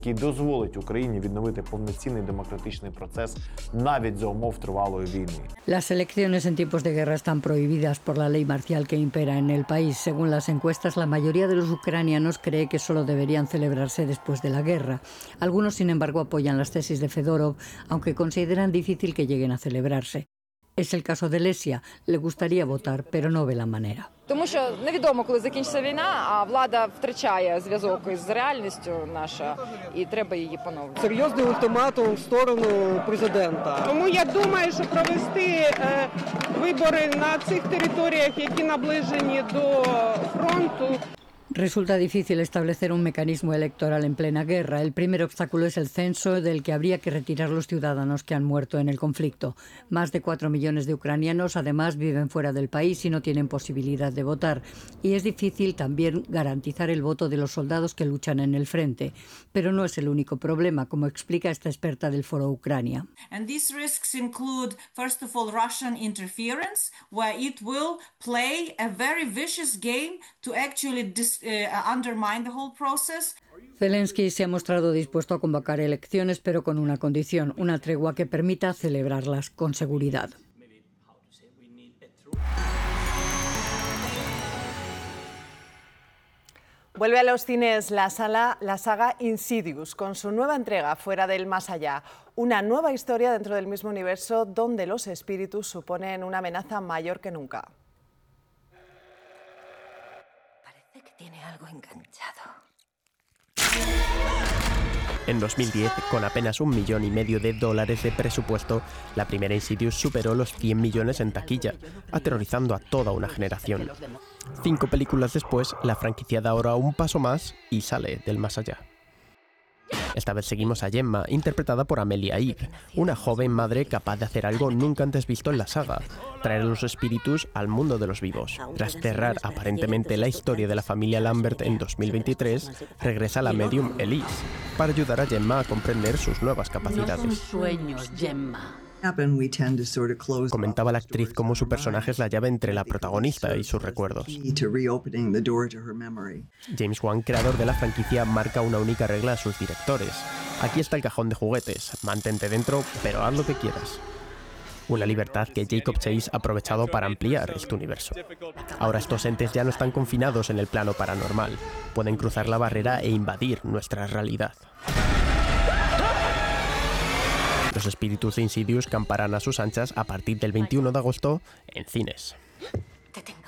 який дозволить Україні відновити повноцінний демократичний процес навіть за умов тривалої війни. Las elecciones en tiempos de guerra están prohibidas por la ley marcial que impera en el país. Según las encuestas, la mayoría de los ucranianos cree que solo deberían celebrarse después de la guerra. Algunos, sin embargo, apoyan las tesis de Fedorov, aunque consideran difícil que lleguen a celebrarse. Es el caso de Lesia. Le gustaría votar, pero no ve la manera. Тому що невідомо, коли закінчиться війна, а влада втрачає зв'язок із реальністю наша, і треба її поновити. Серйозний ультиматум в сторону президента. Тому я думаю, що провести вибори на цих територіях, які наближені до фронту. Resulta difícil establecer un mecanismo electoral en plena guerra. El primer obstáculo es el censo, del que habría que retirar los ciudadanos que han muerto en el conflicto. Más de 4 millones de ucranianos, además, viven fuera del país y no tienen posibilidad de votar. Y es difícil también garantizar el voto de los soldados que luchan en el frente. Pero no es el único problema, como explica esta experta del Foro Ucrania. And these risks include, first of all, Russian interference, where it will play a very vicious game to actually undermine the whole process. Zelensky se ha mostrado dispuesto a convocar elecciones, pero con una condición, una tregua que permita celebrarlas con seguridad. Vuelve a los cines la saga Insidious, con su nueva entrega Fuera del Más Allá. Una nueva historia dentro del mismo universo donde los espíritus suponen una amenaza mayor que nunca. Parece que tiene algo enganchado. En 2010, con apenas $1,5 millones de presupuesto, la primera Insidious superó los 100 millones en taquilla, aterrorizando a toda una generación. 5 películas después, la franquicia da ahora un paso más y sale del más allá. Esta vez seguimos a Gemma, interpretada por Amelia Eve, una joven madre capaz de hacer algo nunca antes visto en la saga: traer a los espíritus al mundo de los vivos. Tras cerrar aparentemente la historia de la familia Lambert en 2023, regresa la medium Elise para ayudar a Gemma a comprender sus nuevas capacidades. No son sueños, Gemma. Comentaba la actriz cómo su personaje es la llave entre la protagonista y sus recuerdos. James Wan, creador de la franquicia, marca una única regla a sus directores: aquí está el cajón de juguetes, mantente dentro, pero haz lo que quieras. Una libertad que Jacob Chase ha aprovechado para ampliar este universo. Ahora estos entes ya no están confinados en el plano paranormal, pueden cruzar la barrera e invadir nuestra realidad. Los espíritus de Insidious camparán a sus anchas a partir del 21 de agosto en cines. Te tengo.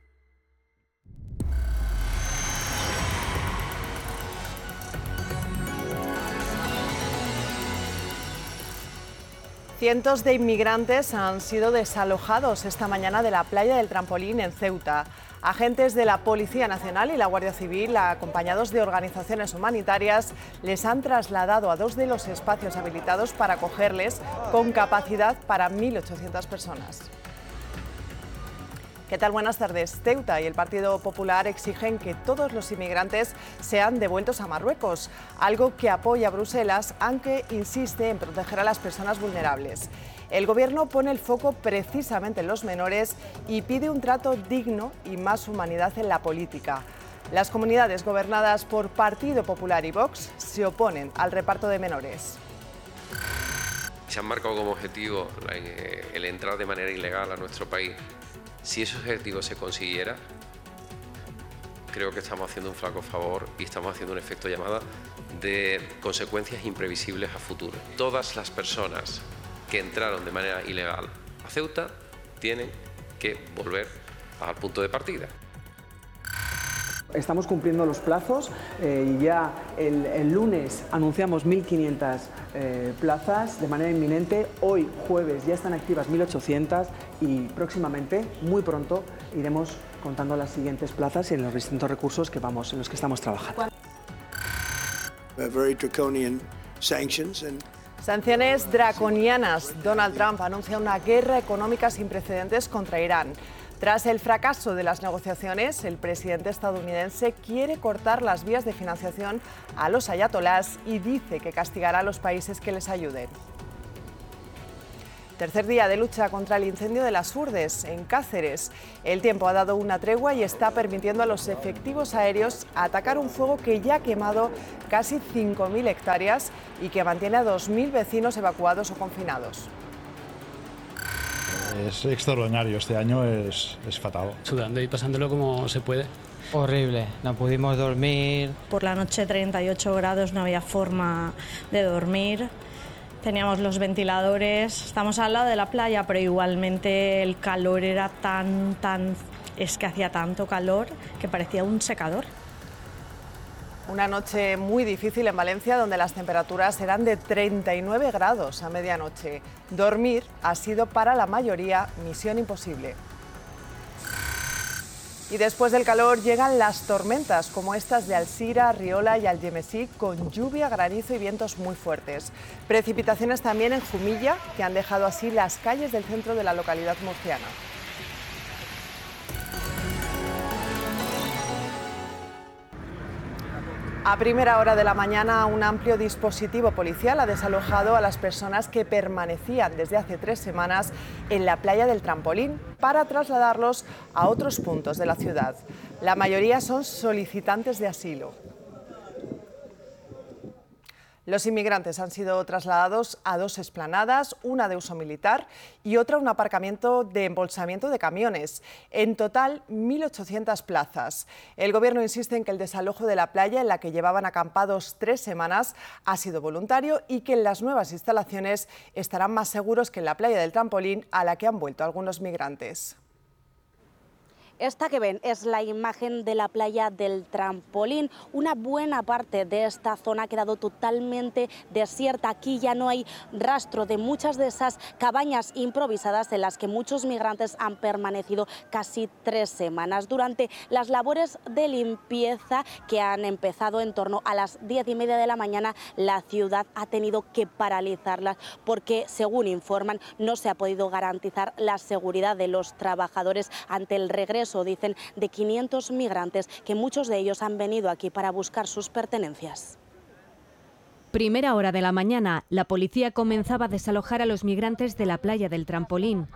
Cientos de inmigrantes han sido desalojados esta mañana de la playa del Trampolín en Ceuta. Agentes de la Policía Nacional y la Guardia Civil, acompañados de organizaciones humanitarias, les han trasladado a 2 de los espacios habilitados para acogerles, con capacidad para 1.800 personas. ¿Qué tal? Buenas tardes. Ceuta y el Partido Popular exigen que todos los inmigrantes sean devueltos a Marruecos, algo que apoya Bruselas, aunque insiste en proteger a las personas vulnerables. El Gobierno pone el foco precisamente en los menores y pide un trato digno y más humanidad en la política. Las comunidades gobernadas por Partido Popular y Vox se oponen al reparto de menores. Se han marcado como objetivo el entrar de manera ilegal a nuestro país. Si ese objetivo se consiguiera, creo que estamos haciendo un flaco favor y estamos haciendo un efecto llamada de consecuencias imprevisibles a futuro. Todas las personas que entraron de manera ilegal a Ceuta tienen que volver al punto de partida. Estamos cumpliendo los plazos y ya el lunes anunciamos 1.500 plazas de manera inminente. Hoy, jueves, ya están activas 1.800 y próximamente, muy pronto, iremos contando las siguientes plazas y en los distintos recursos en los que estamos trabajando. Sanciones draconianas. Donald Trump anuncia una guerra económica sin precedentes contra Irán. Tras el fracaso de las negociaciones, el presidente estadounidense quiere cortar las vías de financiación a los ayatolás y dice que castigará a los países que les ayuden. Tercer día de lucha contra el incendio de las Urdes, en Cáceres. El tiempo ha dado una tregua y está permitiendo a los efectivos aéreos atacar un fuego que ya ha quemado casi 5.000 hectáreas y que mantiene a 2.000 vecinos evacuados o confinados. Es extraordinario, este año es fatal. Sudando y pasándolo como se puede. Horrible, no pudimos dormir. Por la noche 38 grados, no había forma de dormir. Teníamos los ventiladores, estamos al lado de la playa, pero igualmente el calor era es que hacía tanto calor que parecía un secador. Una noche muy difícil en Valencia, donde las temperaturas eran de 39 grados a medianoche. Dormir ha sido para la mayoría misión imposible. Y después del calor llegan las tormentas, como estas de Alzira, Riola y Algemesí, con lluvia, granizo y vientos muy fuertes. Precipitaciones también en Jumilla, que han dejado así las calles del centro de la localidad murciana. A primera hora de la mañana, un amplio dispositivo policial ha desalojado a las personas que permanecían desde hace 3 semanas en la playa del Trampolín para trasladarlos a otros puntos de la ciudad. La mayoría son solicitantes de asilo. Los inmigrantes han sido trasladados a 2 explanadas, una de uso militar y otra un aparcamiento de embolsamiento de camiones. En total, 1.800 plazas. El Gobierno insiste en que el desalojo de la playa, en la que llevaban acampados 3 semanas, ha sido voluntario y que en las nuevas instalaciones estarán más seguros que en la playa del Trampolín, a la que han vuelto algunos migrantes. Esta que ven es la imagen de la playa del Trampolín. Una buena parte de esta zona ha quedado totalmente desierta. Aquí ya no hay rastro de muchas de esas cabañas improvisadas en las que muchos migrantes han permanecido casi 3 semanas. Durante las labores de limpieza que han empezado en torno a las 10:30 de la mañana, la ciudad ha tenido que paralizarlas porque, según informan, no se ha podido garantizar la seguridad de los trabajadores ante el regreso, dicen, de 500 migrantes, que muchos de ellos han venido aquí para buscar sus pertenencias. Primera hora de la mañana, la policía comenzaba a desalojar a los migrantes de la playa del Trampolín.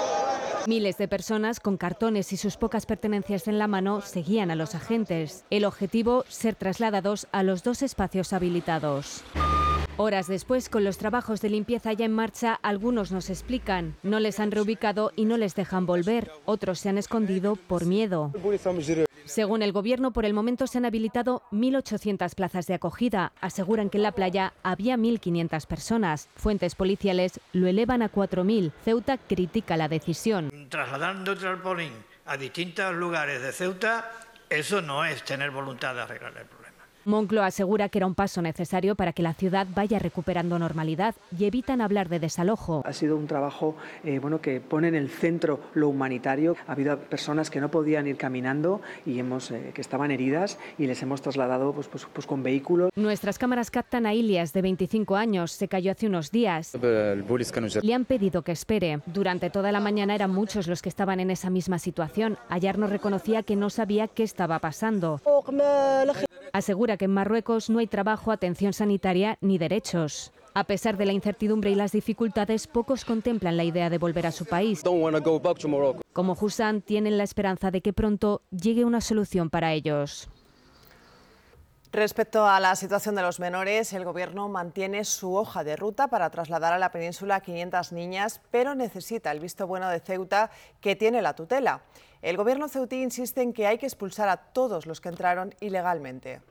Miles de personas con cartones y sus pocas pertenencias en la mano seguían a los agentes. El objetivo, ser trasladados a los 2 espacios habilitados. Horas después, con los trabajos de limpieza ya en marcha, algunos nos explican, no les han reubicado y no les dejan volver. Otros se han escondido por miedo. Según el Gobierno, por el momento se han habilitado 1.800 plazas de acogida. Aseguran que en la playa había 1.500 personas. Fuentes policiales lo elevan a 4.000. Ceuta critica la decisión. Trasladando Trampolín a distintos lugares de Ceuta, eso no es tener voluntad de arreglar el problema. Moncloa asegura que era un paso necesario para que la ciudad vaya recuperando normalidad y evitan hablar de desalojo. Ha sido un trabajo que pone en el centro lo humanitario. Ha habido personas que no podían ir caminando y que estaban heridas y les hemos trasladado pues con vehículos. Nuestras cámaras captan a Ilias, de 25 años. Se cayó hace unos días. Le han pedido que espere. Durante toda la mañana eran muchos los que estaban en esa misma situación. Ayer nos reconocía que no sabía qué estaba pasando. Asegura que en Marruecos no hay trabajo, atención sanitaria ni derechos. A pesar de la incertidumbre y las dificultades, pocos contemplan la idea de volver a su país. Como Hussan, tienen la esperanza de que pronto llegue una solución para ellos. Respecto a la situación de los menores, el Gobierno mantiene su hoja de ruta para trasladar a la península a 500 niñas, pero necesita el visto bueno de Ceuta, que tiene la tutela. El Gobierno ceutí insiste en que hay que expulsar a todos los que entraron ilegalmente.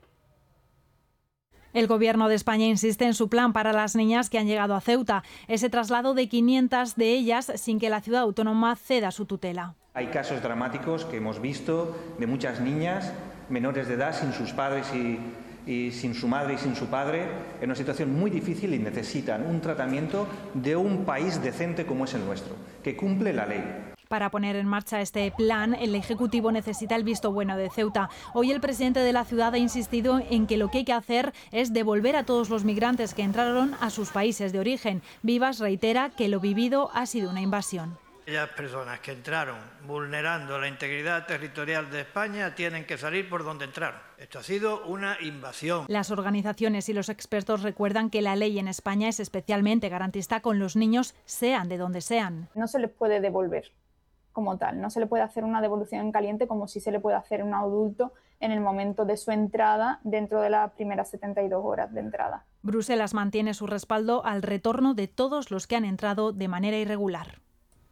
El Gobierno de España insiste en su plan para las niñas que han llegado a Ceuta, ese traslado de 500 de ellas sin que la ciudad autónoma ceda su tutela. Hay casos dramáticos que hemos visto de muchas niñas menores de edad sin sus padres y sin su madre y sin su padre, en una situación muy difícil y necesitan un tratamiento de un país decente como es el nuestro, que cumple la ley. Para poner en marcha este plan, el Ejecutivo necesita el visto bueno de Ceuta. Hoy el presidente de la ciudad ha insistido en que lo que hay que hacer es devolver a todos los migrantes que entraron a sus países de origen. Vivas reitera que lo vivido ha sido una invasión. Aquellas personas que entraron vulnerando la integridad territorial de España tienen que salir por donde entraron. Esto ha sido una invasión. Las organizaciones y los expertos recuerdan que la ley en España es especialmente garantista con los niños, sean de donde sean. No se les puede devolver como tal, no se le puede hacer una devolución en caliente como si se le puede hacer a un adulto en el momento de su entrada dentro de las primeras 72 horas de entrada. Bruselas mantiene su respaldo al retorno de todos los que han entrado de manera irregular.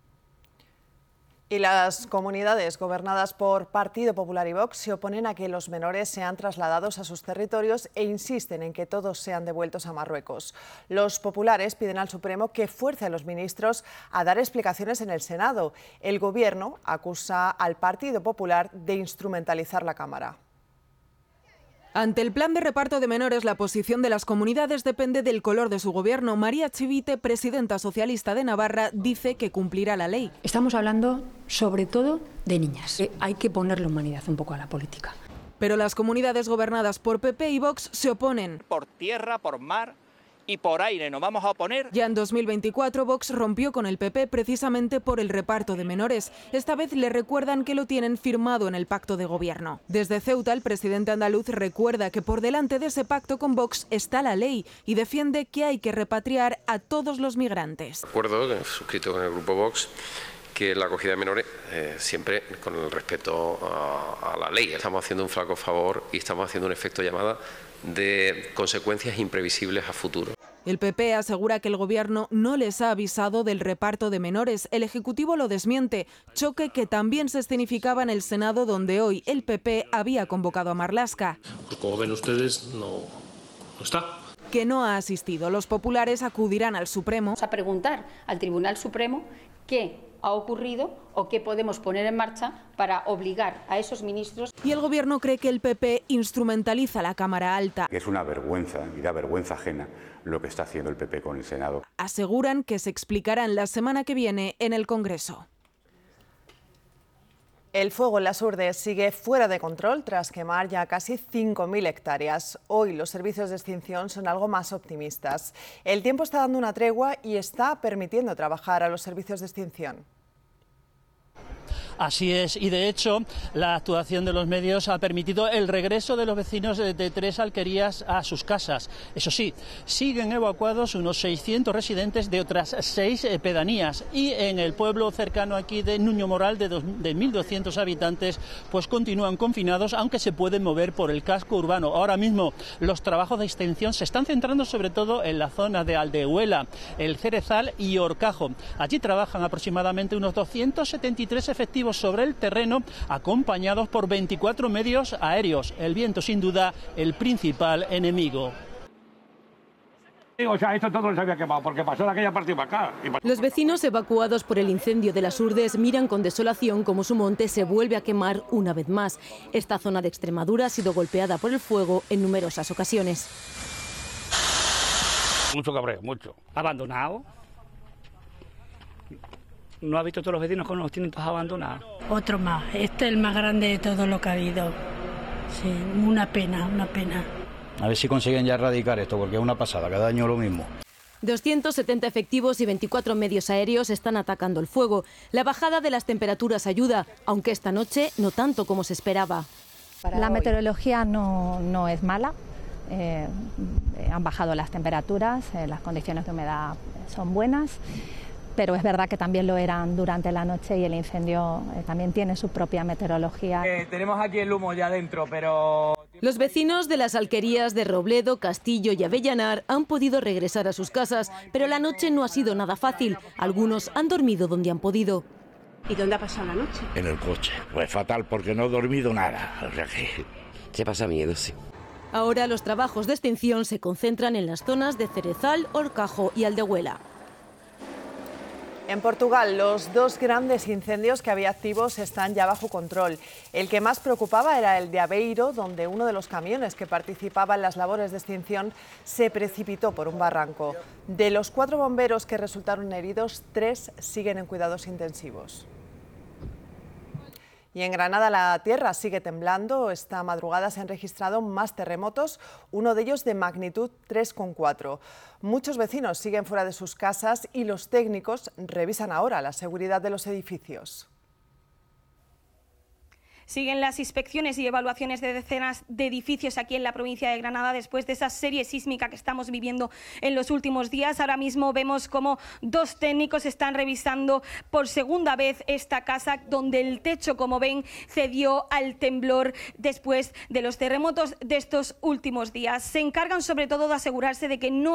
Y las comunidades gobernadas por Partido Popular y Vox se oponen a que los menores sean trasladados a sus territorios e insisten en que todos sean devueltos a Marruecos. Los populares piden al Supremo que fuerce a los ministros a dar explicaciones en el Senado. El Gobierno acusa al Partido Popular de instrumentalizar la Cámara. Ante el plan de reparto de menores, la posición de las comunidades depende del color de su gobierno. María Chivite, presidenta socialista de Navarra, dice que cumplirá la ley. Estamos hablando sobre todo de niñas. Hay que ponerle humanidad un poco a la política. Pero las comunidades gobernadas por PP y Vox se oponen. Por tierra, por mar y por aire nos vamos a oponer. Ya en 2024 Vox rompió con el PP precisamente por el reparto de menores. Esta vez le recuerdan que lo tienen firmado en el pacto de gobierno. Desde Ceuta, el presidente andaluz recuerda que por delante de ese pacto con Vox está la ley y defiende que hay que repatriar a todos los migrantes. Acuerdo suscrito con el grupo Vox que la acogida de menores siempre con el respeto a la ley. Estamos haciendo un flaco favor y estamos haciendo un efecto llamada de consecuencias imprevisibles a futuro. El PP asegura que el gobierno no les ha avisado del reparto de menores. El Ejecutivo lo desmiente, choque que también se escenificaba en el Senado, donde hoy el PP había convocado a Marlaska. Pues como ven ustedes, no está. Que no ha asistido. Los populares acudirán al Supremo a preguntar al Tribunal Supremo qué ha ocurrido o qué podemos poner en marcha para obligar a esos ministros. Y el gobierno cree que el PP instrumentaliza la Cámara Alta. Es una vergüenza y da vergüenza ajena lo que está haciendo el PP con el Senado. Aseguran que se explicarán la semana que viene en el Congreso. El fuego en las Urdes sigue fuera de control tras quemar ya casi 5.000 hectáreas. Hoy los servicios de extinción son algo más optimistas. El tiempo está dando una tregua y está permitiendo trabajar a los servicios de extinción. Así es, y de hecho la actuación de los medios ha permitido el regreso de los vecinos de 3 alquerías a sus casas. Eso sí, siguen evacuados unos 600 residentes de otras 6 pedanías y en el pueblo cercano aquí de Nuño Moral de 1.200 habitantes pues continúan confinados, aunque se pueden mover por el casco urbano. Ahora mismo los trabajos de extinción se están centrando sobre todo en la zona de Aldehuela, El Cerezal y Horcajo. Allí trabajan aproximadamente unos 273 efectivos sobre el terreno, acompañados por 24 medios aéreos. El viento, sin duda, el principal enemigo. O sea, esto todo se había quemado porque pasó de aquella parte para acá. Los vecinos evacuados por el incendio de las Urdes miran con desolación cómo su monte se vuelve a quemar una vez más. Esta zona de Extremadura ha sido golpeada por el fuego en numerosas ocasiones. Mucho cabreo, mucho. Abandonado. ¿No ha visto todos los vecinos con los tienen todos abandonados? Otro más. Este es el más grande de todo lo que ha habido. Sí, una pena, una pena. A ver si consiguen ya erradicar esto, porque es una pasada, cada año lo mismo. 270 efectivos y 24 medios aéreos están atacando el fuego. La bajada de las temperaturas ayuda, aunque esta noche no tanto como se esperaba. La meteorología no es mala. Han bajado las temperaturas, las condiciones de humedad son buenas. Pero es verdad que también lo eran durante la noche y el incendio también tiene su propia meteorología. Tenemos aquí el humo ya dentro, pero... Los vecinos de las alquerías de Robledo, Castillo y Avellanar han podido regresar a sus casas, pero la noche no ha sido nada fácil. Algunos han dormido donde han podido. ¿Y dónde ha pasado la noche? En el coche. Pues fatal, porque no he dormido nada. O sea que... Se pasa miedo, sí. Ahora los trabajos de extinción se concentran en las zonas de Cerezal, Horcajo y Aldehuela. En Portugal, los 2 grandes incendios que había activos están ya bajo control. El que más preocupaba era el de Aveiro, donde uno de los camiones que participaba en las labores de extinción se precipitó por un barranco. De los 4 bomberos que resultaron heridos, 3 siguen en cuidados intensivos. Y en Granada la tierra sigue temblando. Esta madrugada se han registrado más terremotos, uno de ellos de magnitud 3,4. Muchos vecinos siguen fuera de sus casas y los técnicos revisan ahora la seguridad de los edificios. Siguen las inspecciones y evaluaciones de decenas de edificios aquí en la provincia de Granada después de esa serie sísmica que estamos viviendo en los últimos días. Ahora mismo vemos cómo 2 técnicos están revisando por segunda vez esta casa, donde el techo, como ven, cedió al temblor después de los terremotos de estos últimos días. Se encargan sobre todo de asegurarse de que no